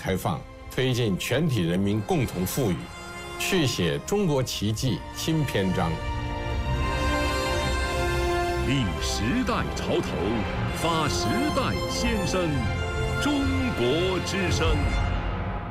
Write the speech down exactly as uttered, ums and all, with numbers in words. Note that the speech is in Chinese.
开放，推进全体人民共同富裕，续写中国奇迹新篇章。 立时代潮头，发时代先声，中国之声。